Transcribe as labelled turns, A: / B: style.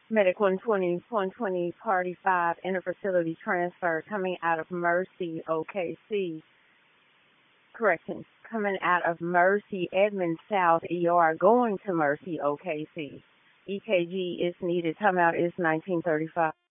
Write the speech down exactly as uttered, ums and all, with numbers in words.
A: Medic one twenty, one twenty, Party five, interfacility transfer coming out of Mercy, O K C. Correction, coming out of Mercy, Edmond South, E R, going to Mercy, O K C. E K G is needed. Timeout is nineteen thirty-five.